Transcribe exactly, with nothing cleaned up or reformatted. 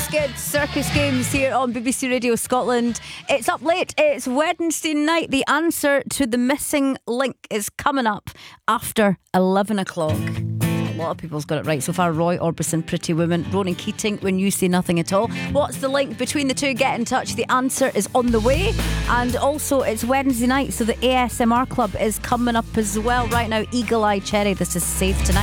Good Circus Games here on B B C Radio Scotland. It's up late. It's Wednesday night. The answer to the missing link is coming up after eleven o'clock. A lot of people's got it right so far. Roy Orbison, Pretty Woman. Ronan Keating, When You Say Nothing at All. What's the link between the two? Get in touch. The answer is on the way. And also, it's Wednesday night, so the A S M R Club is coming up as well. Right now, Eagle Eye Cherry. This is Safe Tonight.